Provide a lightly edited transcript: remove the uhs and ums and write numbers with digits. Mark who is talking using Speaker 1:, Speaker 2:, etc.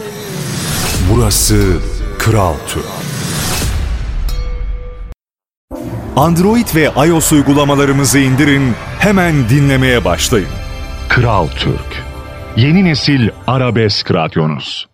Speaker 1: Burası Kral Türk. Android ve iOS uygulamalarımızı indirin, hemen dinlemeye başlayın. Kral Türk. Yeni nesil arabesk radyonuz.